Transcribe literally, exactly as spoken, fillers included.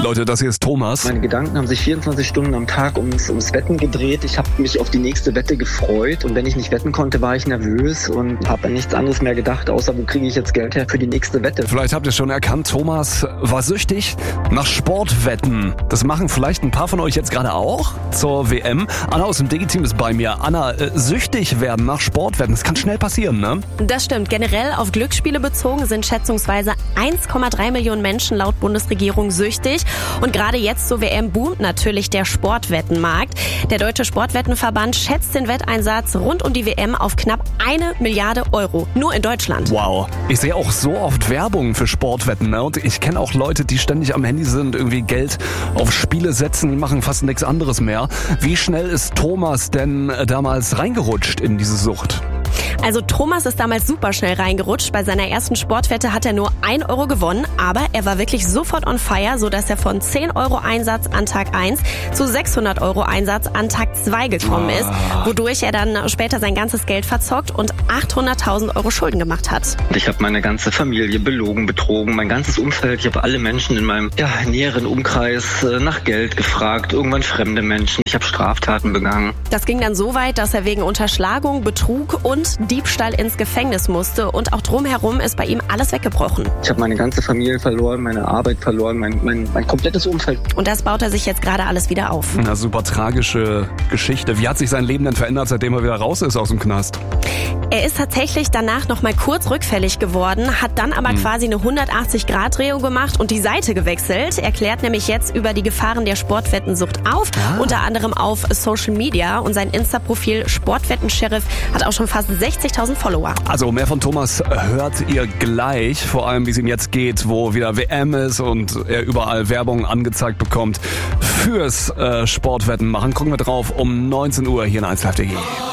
Leute, das hier ist Thomas. Meine Gedanken haben sich vierundzwanzig Stunden am Tag ums, ums Wetten gedreht. Ich habe mich auf die nächste Wette gefreut und wenn ich nicht wetten konnte, war ich nervös und habe an nichts anderes mehr gedacht, außer wo kriege ich jetzt Geld her für die nächste Wette. Vielleicht habt ihr schon erkannt, Thomas war süchtig nach Sportwetten. Das machen vielleicht ein paar von euch jetzt gerade auch zur W M. Anna aus dem Digi-Team ist bei mir. Anna, äh, süchtig werden nach Sportwetten, das kann schnell passieren, ne? Das stimmt. Generell auf Glücksspiele bezogen sind schätzungsweise eins Komma drei Millionen Menschen laut Bundesregierung süchtig. Und gerade jetzt zur W M boomt natürlich der Sportwettenmarkt. Der Deutsche Sportwettenverband schätzt den Wetteinsatz rund um die W M auf knapp eine Milliarde Euro. Nur in Deutschland. Wow. Ich sehe auch so oft Werbung für Sportwetten, ne? Und ich kenne auch Leute, die ständig am Handy sind, irgendwie Geld auf Spiele setzen, die machen fast nichts anderes mehr. Wie schnell ist Thomas denn damals reingerutscht in diese Sucht? Also Thomas ist damals super schnell reingerutscht. Bei seiner ersten Sportwette hat er nur ein Euro gewonnen, aber er war wirklich sofort on fire, sodass er von zehn Euro Einsatz an Tag eins zu sechshundert Euro Einsatz an Tag zwei gekommen ist, wodurch er dann später sein ganzes Geld verzockt und achthunderttausend Euro Schulden gemacht hat. Ich habe meine ganze Familie belogen, betrogen, mein ganzes Umfeld. Ich habe alle Menschen in meinem ja, näheren Umkreis äh, nach Geld gefragt, irgendwann fremde Menschen. Ich habe Straftaten begangen. Das ging dann so weit, dass er wegen Unterschlagung, Betrug und Diebstahl ins Gefängnis musste und auch drumherum ist bei ihm alles weggebrochen. Ich habe meine ganze Familie verloren, meine Arbeit verloren, mein, mein, mein komplettes Umfeld. Und das baut er sich jetzt gerade alles wieder auf. Eine super tragische Geschichte. Wie hat sich sein Leben denn verändert, seitdem er wieder raus ist aus dem Knast? Er ist tatsächlich danach noch mal kurz rückfällig geworden, hat dann aber mhm. quasi eine hundertachtzig-Grad-Drehung gemacht und die Seite gewechselt. Er klärt nämlich jetzt über die Gefahren der Sportwettensucht auf, ah. unter anderem auf Social Media. Und sein Insta-Profil Sportwetten-Sheriff hat auch schon fast sechzigtausend Follower. Also mehr von Thomas hört ihr gleich, vor allem wie es ihm jetzt geht, wo wieder W M ist und er überall Werbung angezeigt bekommt fürs äh, Sportwetten machen. Gucken wir drauf um neunzehn Uhr hier in eins Live T V.